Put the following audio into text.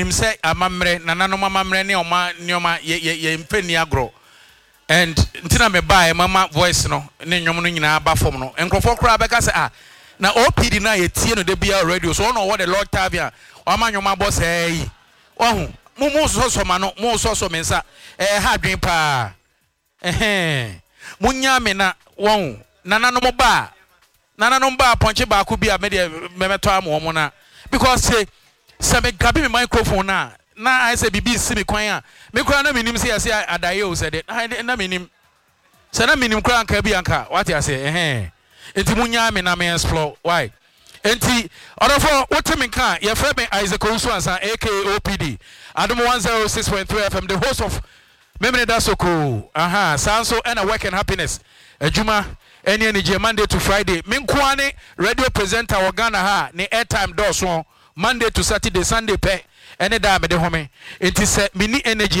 say amamre nananom amamre ne oma nyoma ye mpani agro and ntina me buy mama voice no ne nyom no nyina ba fom no enkrofo kra beka say na OPD na ye tie no de bia radio so no what the Lord Tavia oma nyoma bo say ohu mu so ma no mu so mensa ha dwen pa munya me na won nananom ba ponche ba ko bia me de memeto am wo na because say me grab me microphone na I say bibi si me kwan a me kwan na minim say adaye o said na minim say na minim kwan ka bi anka what you say enti munya me na me explore why enti odofo what me kan ye frɛ me Isaac Owusu ansa aka OPD Adom 106.3 FM the host of Memene Dasoko sanso and a work and happiness adwuma any energy Monday to Friday me nkwane radio presenter wa Ghana ha ne airtime do so Monday to Saturday Sunday pay any da me de home enti se mini energy